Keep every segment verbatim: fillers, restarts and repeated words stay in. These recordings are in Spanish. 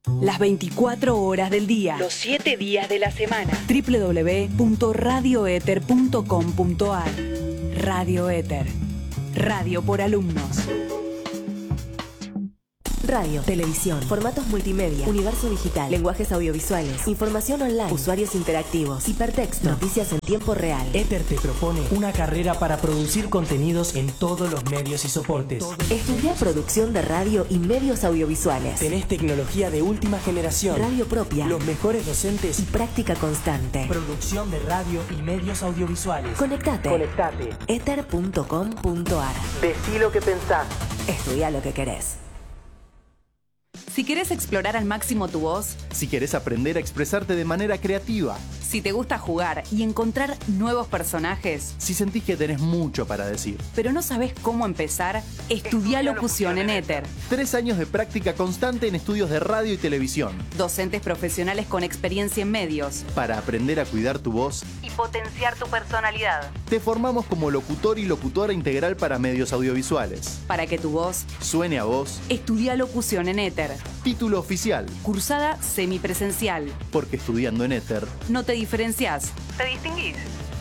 Las veinticuatro horas del día. Los siete días de la semana. doble u doble u doble u punto radio éter punto com punto a r. Radio Éter. Radio por alumnos. Radio, televisión, formatos multimedia, universo digital, lenguajes audiovisuales, información online, usuarios interactivos, hipertexto, noticias en tiempo real. Éter te propone una carrera para producir contenidos en todos los medios y soportes. Estudiar producción de radio y medios audiovisuales. Tenés tecnología de última generación, radio propia, los mejores docentes y práctica constante. Producción de radio y medios audiovisuales. Conectate. Conectate. éter punto com punto a r. Decí lo que pensás. Estudia lo que querés. Si querés explorar al máximo tu voz, si querés aprender a expresarte de manera creativa, si te gusta jugar y encontrar nuevos personajes, si sentís que tenés mucho para decir, pero no sabés cómo empezar, estudia locución en Éter. Tres años de práctica constante en estudios de radio y televisión. Docentes profesionales con experiencia en medios. Para aprender a cuidar tu voz y potenciar tu personalidad. Te formamos como locutor y locutora integral para medios audiovisuales. Para que tu voz suene a vos, estudia locución en Éter. Título oficial. Cursada semipresencial. Porque estudiando en Éter no te diferenciás, te distinguís.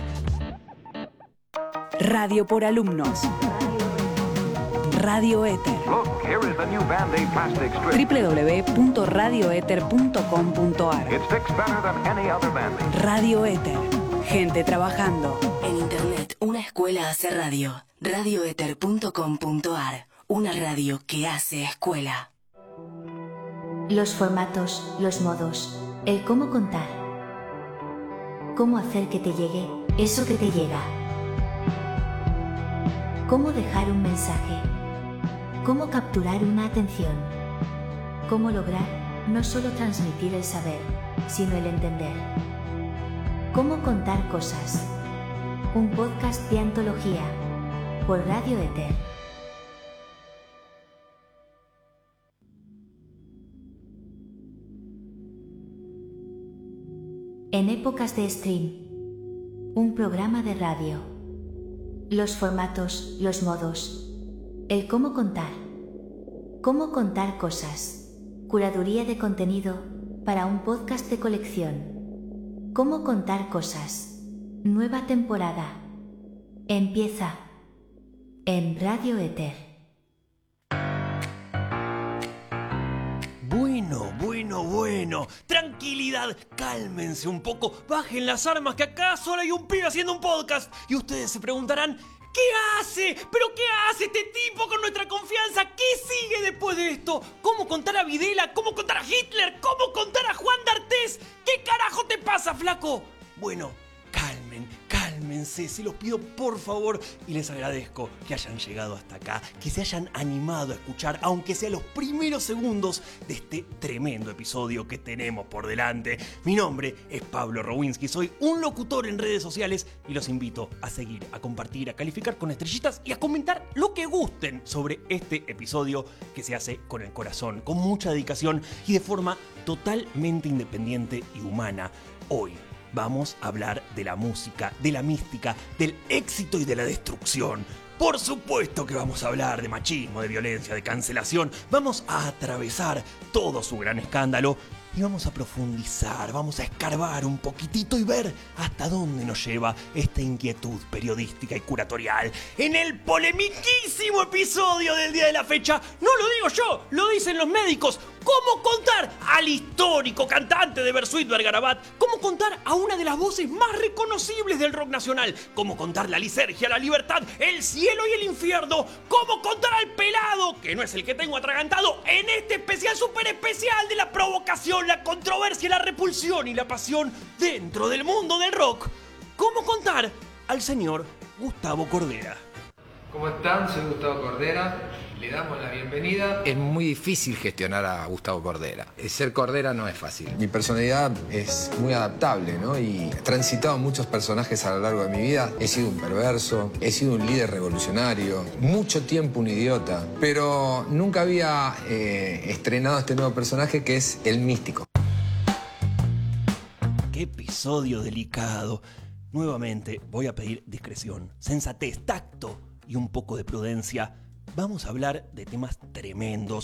Radio por alumnos. Radio Éter. doble u doble u doble u punto radio éter punto com punto a r. Radio Éter. Gente trabajando. En internet, una escuela hace radio. radio éter punto com punto a r. Una radio que hace escuela. Los formatos, los modos, el cómo contar. Cómo hacer que te llegue eso que te llega. Cómo dejar un mensaje. Cómo capturar una atención. Cómo lograr no solo transmitir el saber, sino el entender. Cómo contar cosas. Un podcast de antología por Radio Éter. En épocas de stream, un programa de radio. Los formatos, los modos, el cómo contar. Cómo contar cosas. Curaduría de contenido para un podcast de colección. Cómo contar cosas. Nueva temporada. Empieza en Radio Éter. Bueno, bueno, bueno. Tranquilidad, cálmense un poco, bajen las armas que acá solo hay un pibe haciendo un podcast. Y ustedes se preguntarán, ¿qué hace? ¿Pero qué hace este tipo con nuestra confianza? ¿Qué sigue después de esto? ¿Cómo contar a Videla? ¿Cómo contar a Hitler? ¿Cómo contar a Juan d'Artés? ¿Qué carajo te pasa, flaco? Bueno, calmen, cálmense, se los pido por favor y les agradezco que hayan llegado hasta acá, que se hayan animado a escuchar, aunque sea los primeros segundos de este tremendo episodio que tenemos por delante. Mi nombre es Pablo Rowinski, soy un locutor en redes sociales y los invito a seguir, a compartir, a calificar con estrellitas y a comentar lo que gusten sobre este episodio que se hace con el corazón, con mucha dedicación y de forma totalmente independiente y humana. Hoy vamos a hablar de la música, de la mística, del éxito y de la destrucción. Por supuesto que vamos a hablar de machismo, de violencia, de cancelación. Vamos a atravesar todo su gran escándalo y vamos a profundizar, vamos a escarbar un poquitito y ver hasta dónde nos lleva esta inquietud periodística y curatorial. En el polemiquísimo episodio del día de la fecha, no lo digo yo, lo dicen los médicos. ¿Cómo contar al histórico cantante de Bersuit Vergarabat? ¿Cómo contar a una de las voces más reconocibles del rock nacional? ¿Cómo contar la lisergia, la libertad, el cielo y el infierno? ¿Cómo contar al pelado, que no es el que tengo atragantado, en este especial súper especial de la provocación, la controversia, la repulsión y la pasión dentro del mundo del rock? ¿Cómo contar al señor Gustavo Cordera? ¿Cómo están? Soy Gustavo Cordera. Le damos la bienvenida. Es muy difícil gestionar a Gustavo Cordera. Ser Cordera no es fácil. Mi personalidad es muy adaptable, ¿no? Y he transitado muchos personajes a lo largo de mi vida. He sido un perverso, he sido un líder revolucionario, mucho tiempo un idiota, pero nunca había eh, estrenado este nuevo personaje que es el místico. ¡Qué episodio delicado! Nuevamente voy a pedir discreción, sensatez, tacto y un poco de prudencia. Vamos a hablar de temas tremendos,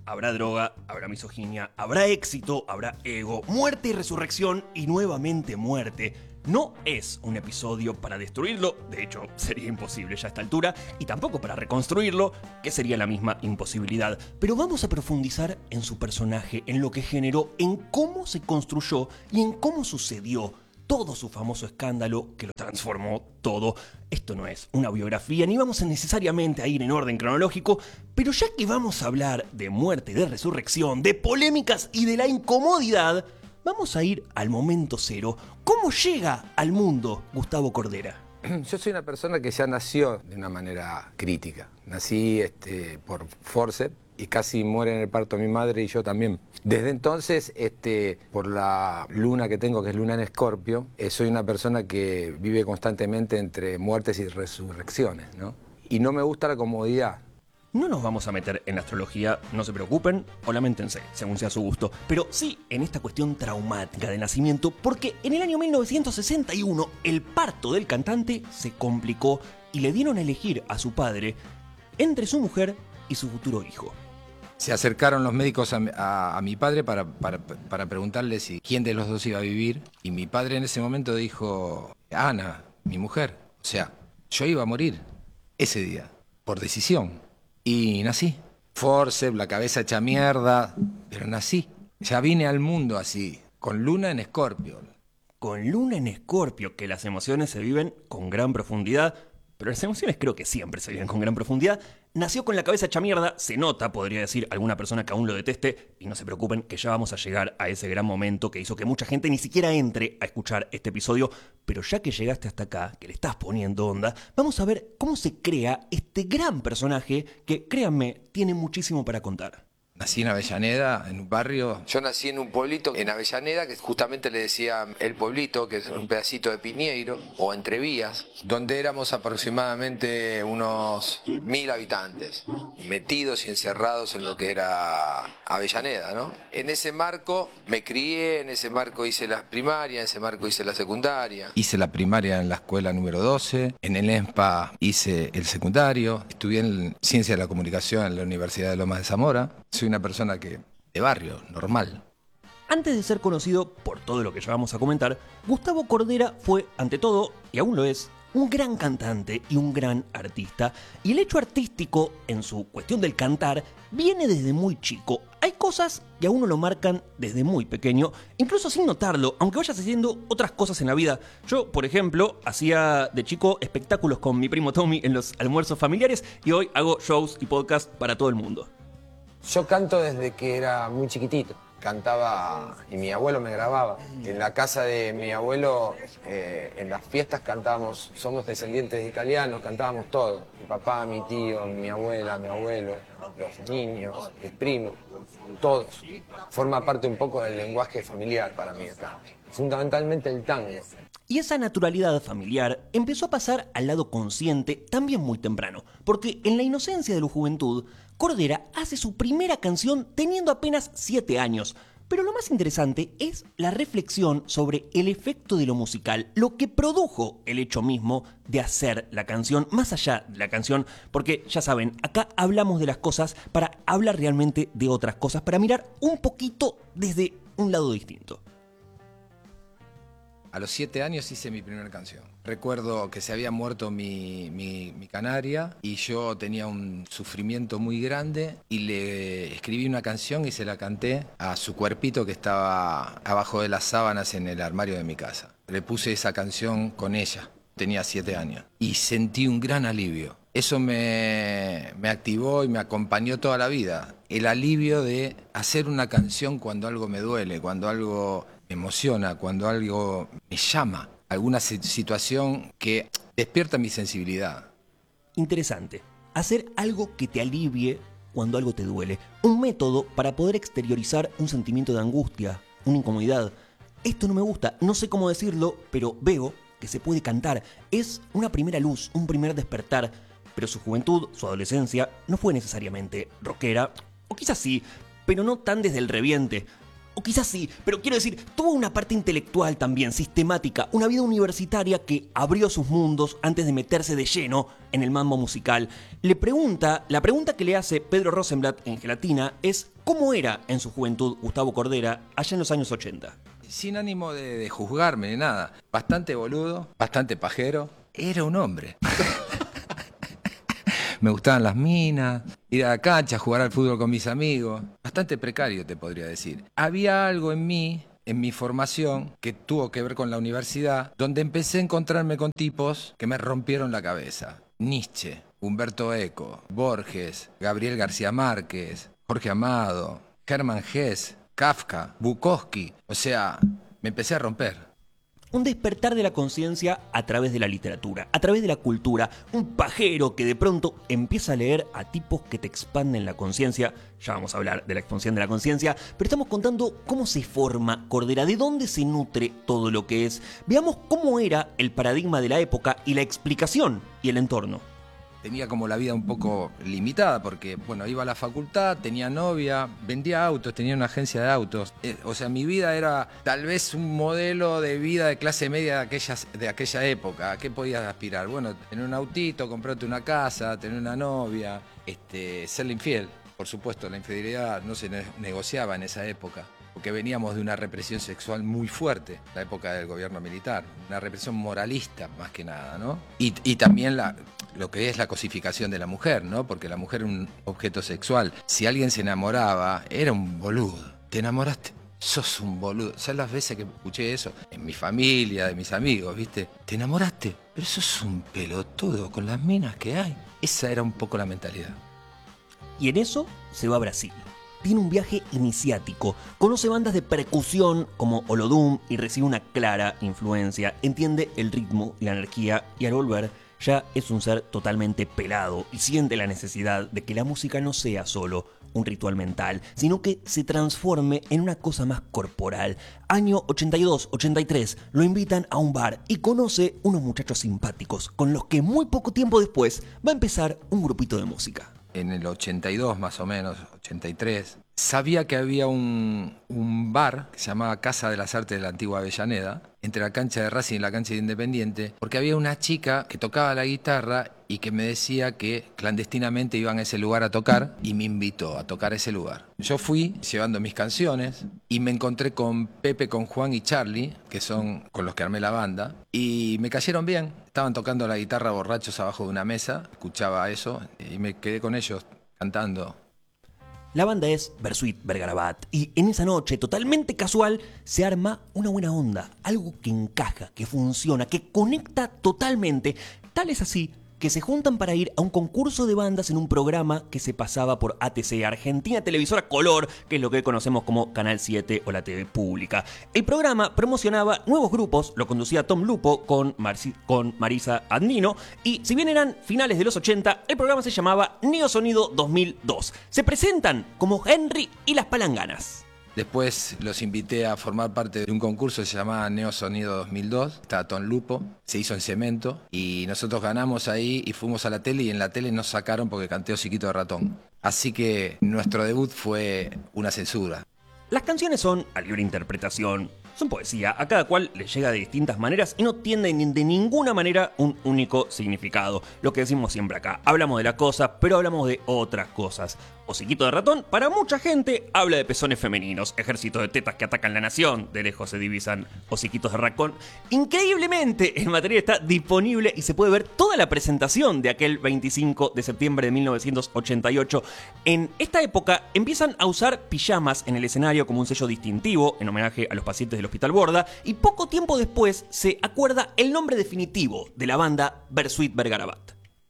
habrá droga, habrá misoginia, habrá éxito, habrá ego, muerte y resurrección y nuevamente muerte. No es un episodio para destruirlo, de hecho sería imposible ya a esta altura, y tampoco para reconstruirlo, que sería la misma imposibilidad. Pero vamos a profundizar en su personaje, en lo que generó, en cómo se construyó y en cómo sucedió todo su famoso escándalo que lo transformó todo. Esto no es una biografía, ni vamos necesariamente a ir en orden cronológico, pero ya que vamos a hablar de muerte, de resurrección, de polémicas y de la incomodidad, vamos a ir al momento cero. ¿Cómo llega al mundo Gustavo Cordera? Yo soy una persona que ya nació de una manera crítica. Nací este, por forceps y casi muere en el parto mi madre y yo también. Desde entonces, este, por la luna que tengo, que es luna en Escorpio, eh, soy una persona que vive constantemente entre muertes y resurrecciones, ¿no? Y no me gusta la comodidad. No nos vamos a meter en astrología, no se preocupen o lamentense, según sea su gusto, pero sí en esta cuestión traumática de nacimiento, porque en el año mil novecientos sesenta y uno el parto del cantante se complicó y le dieron a elegir a su padre entre su mujer y su futuro hijo. Se acercaron los médicos a, a, a mi padre para, para, para preguntarle si quién de los dos iba a vivir, y mi padre en ese momento dijo, Ana, mi mujer. O sea, yo iba a morir ese día, por decisión. Y nací. Forceps, la cabeza hecha mierda, pero nací. Ya vine al mundo así, con luna en Escorpio. Con luna en Escorpio, que las emociones se viven con gran profundidad, pero las emociones creo que siempre se viven con gran profundidad. Nació con la cabeza hecha mierda, se nota, podría decir alguna persona que aún lo deteste, y no se preocupen que ya vamos a llegar a ese gran momento que hizo que mucha gente ni siquiera entre a escuchar este episodio. Pero ya que llegaste hasta acá, que le estás poniendo onda, vamos a ver cómo se crea este gran personaje que, créanme, tiene muchísimo para contar. Nací en Avellaneda, en un barrio. Yo nací en un pueblito en Avellaneda, que justamente le decía el pueblito, que es un pedacito de Piñeiro, o Entrevías, donde éramos aproximadamente unos mil habitantes, metidos y encerrados en lo que era Avellaneda, ¿no? En ese marco me crié, en ese marco hice la primaria, en ese marco hice la secundaria. Hice la primaria en la escuela número doce, en el EMSPA hice el secundario, estudié en Ciencia de la Comunicación en la Universidad de Lomas de Zamora. Soy una persona que de barrio, normal. Antes de ser conocido por todo lo que ya vamos a comentar, Gustavo Cordera fue, ante todo, y aún lo es, un gran cantante y un gran artista. Y el hecho artístico, en su cuestión del cantar, viene desde muy chico. Hay cosas que a uno lo marcan desde muy pequeño, incluso sin notarlo, aunque vayas haciendo otras cosas en la vida. Yo, por ejemplo, hacía de chico espectáculos con mi primo Tommy en los almuerzos familiares y hoy hago shows y podcasts para todo el mundo. Yo canto desde que era muy chiquitito. Cantaba y mi abuelo me grababa. En la casa de mi abuelo, eh, en las fiestas cantábamos, somos descendientes de italianos, cantábamos todo. Mi papá, mi tío, mi abuela, mi abuelo, los niños, mis primos, todos. Forma parte un poco del lenguaje familiar para mí acá. Fundamentalmente el tango. Y esa naturalidad familiar empezó a pasar al lado consciente también muy temprano, porque en la inocencia de la juventud, Cordera hace su primera canción teniendo apenas siete años. Pero lo más interesante es la reflexión sobre el efecto de lo musical, lo que produjo el hecho mismo de hacer la canción, más allá de la canción, porque ya saben, acá hablamos de las cosas para hablar realmente de otras cosas, para mirar un poquito desde un lado distinto. A los siete años hice mi primera canción. Recuerdo que se había muerto mi, mi, mi canaria y yo tenía un sufrimiento muy grande y le escribí una canción y se la canté a su cuerpito que estaba abajo de las sábanas en el armario de mi casa. Le puse esa canción con ella, tenía siete años, y sentí un gran alivio. Eso me, me activó y me acompañó toda la vida. El alivio de hacer una canción cuando algo me duele, cuando algo me emociona, cuando algo me llama, alguna situación que despierta mi sensibilidad. Interesante. Hacer algo que te alivie cuando algo te duele. Un método para poder exteriorizar un sentimiento de angustia, una incomodidad. Esto no me gusta, no sé cómo decirlo, pero veo que se puede cantar. Es una primera luz, un primer despertar. Pero su juventud, su adolescencia, no fue necesariamente rockera. O quizás sí, pero no tan desde el reviente. O quizás sí, pero quiero decir, tuvo una parte intelectual también, sistemática, una vida universitaria que abrió sus mundos antes de meterse de lleno en el mambo musical. Le pregunta, la pregunta que le hace Pedro Rosenblatt en Gelatina es ¿Cómo era en su juventud Gustavo Cordera allá en los años ochenta? Sin ánimo de, de juzgarme ni nada. Bastante boludo, bastante pajero. Era un hombre. Me gustaban las minas, ir a la cancha, jugar al fútbol con mis amigos. Bastante precario, te podría decir. Había algo en mí, en mi formación, que tuvo que ver con la universidad, donde empecé a encontrarme con tipos que me rompieron la cabeza. Nietzsche, Humberto Eco, Borges, Gabriel García Márquez, Jorge Amado, Hermann Hesse, Kafka, Bukowski. O sea, me empecé a romper. Un despertar de la conciencia a través de la literatura, a través de la cultura. Un pajero que de pronto empieza a leer a tipos que te expanden la conciencia. Ya vamos a hablar de la expansión de la conciencia, pero estamos contando cómo se forma Cordera, de dónde se nutre todo lo que es. Veamos cómo era el paradigma de la época y la explicación y el entorno. Tenía como la vida un poco limitada porque, bueno, iba a la facultad, tenía novia, vendía autos, tenía una agencia de autos. Eh, o sea, mi vida era tal vez un modelo de vida de clase media de, aquellas, de aquella época. ¿A qué podías aspirar? Bueno, tener un autito, comprarte una casa, tener una novia, este, serle infiel. Por supuesto, la infidelidad no se ne- negociaba en esa época, porque veníamos de una represión sexual muy fuerte, la época del gobierno militar, una represión moralista más que nada, ¿no? Y, y también la, lo que es la cosificación de la mujer, ¿no? Porque la mujer era un objeto sexual. Si alguien se enamoraba, era un boludo. ¿Te enamoraste? Sos un boludo. ¿Sabes las veces que escuché eso? En mi familia, de mis amigos, ¿viste? ¿Te enamoraste? Pero sos un pelotudo con las minas que hay. Esa era un poco la mentalidad. Y en eso se va a Brasil. Tiene un viaje iniciático, conoce bandas de percusión como Olodum y recibe una clara influencia, entiende el ritmo y la energía y al volver ya es un ser totalmente pelado y siente la necesidad de que la música no sea solo un ritual mental, sino que se transforme en una cosa más corporal. Año ochenta y dos, ochenta y tres, lo invitan a un bar y conoce unos muchachos simpáticos con los que muy poco tiempo después va a empezar un grupito de música. En el ochenta y dos más o menos, ochenta y tres, sabía que había un, un bar que se llamaba Casa de las Artes de la Antigua Avellaneda, entre la cancha de Racing y la cancha de Independiente, porque había una chica que tocaba la guitarra y que me decía que clandestinamente iban a ese lugar a tocar y me invitó a tocar ese lugar. Yo fui llevando mis canciones y me encontré con Pepe, con Juan y Charlie, que son con los que armé la banda, y me cayeron bien. Estaban tocando la guitarra borrachos abajo de una mesa, escuchaba eso y me quedé con ellos cantando. La banda es Bersuit Vergarabat y en esa noche, totalmente casual, se arma una buena onda, algo que encaja, que funciona, que conecta totalmente. Tal es así que se juntan para ir a un concurso de bandas en un programa que se pasaba por A T C, Argentina Televisora Color, que es lo que conocemos como Canal siete o la T V pública. El programa promocionaba nuevos grupos, lo conducía Tom Lupo con, Marci- con Marisa Andino, y si bien eran finales de los ochenta, el programa se llamaba Neosonido dos mil dos. Se presentan como Henry y las Palanganas. Después los invité a formar parte de un concurso que se llamaba Neosonido dos mil dos. Estaba Tom Lupo, se hizo en cemento y nosotros ganamos ahí y fuimos a la tele y en la tele nos sacaron porque canté Hociquito de Ratón. Así que nuestro debut fue una censura. Las canciones son a libre interpretación, son poesía, a cada cual le llega de distintas maneras y no tienen de ninguna manera un único significado. Lo que decimos siempre acá, hablamos de la cosa, pero hablamos de otras cosas. Hociquito de Ratón, para mucha gente, habla de pezones femeninos, ejércitos de tetas que atacan la nación, de lejos se divisan hociquitos de racón. Increíblemente, el material está disponible y se puede ver toda la presentación de aquel veinticinco de septiembre de mil novecientos ochenta y ocho. En esta época empiezan a usar pijamas en el escenario como un sello distintivo, en homenaje a los pacientes del Hospital Borda, y poco tiempo después se acuerda el nombre definitivo de la banda Bersuit Vergarabat.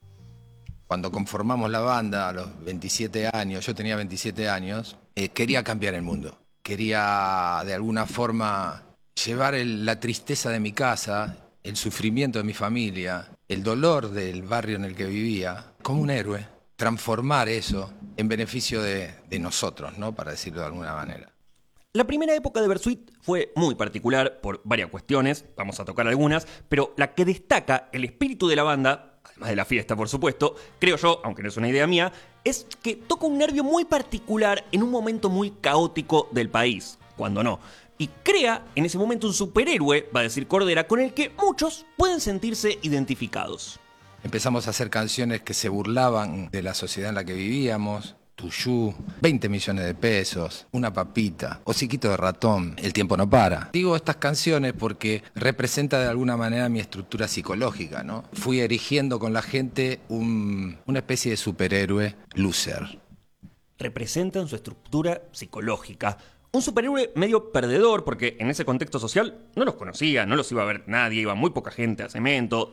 Cuando conformamos la banda a los veintisiete años, yo tenía veintisiete años, eh, quería cambiar el mundo. Quería de alguna forma llevar el, la tristeza de mi casa, el sufrimiento de mi familia, el dolor del barrio en el que vivía, como un héroe. Transformar eso en beneficio de, de nosotros, ¿no? Para decirlo de alguna manera. La primera época de Bersuit fue muy particular por varias cuestiones, vamos a tocar algunas, pero la que destaca el espíritu de la banda, además de la fiesta por supuesto, creo yo, aunque no es una idea mía, es que toca un nervio muy particular en un momento muy caótico del país, cuando no, y crea en ese momento un superhéroe, va a decir Cordera, con el que muchos pueden sentirse identificados. Empezamos a hacer canciones que se burlaban de la sociedad en la que vivíamos, Tuyú, veinte millones de pesos, una papita, hociquito de ratón, el tiempo no para. Digo estas canciones porque representa de alguna manera mi estructura psicológica, ¿no? Fui erigiendo con la gente un, una especie de superhéroe loser. Representan su estructura psicológica. Un superhéroe medio perdedor, porque en ese contexto social no los conocía, no los iba a ver nadie, iba muy poca gente a Cemento.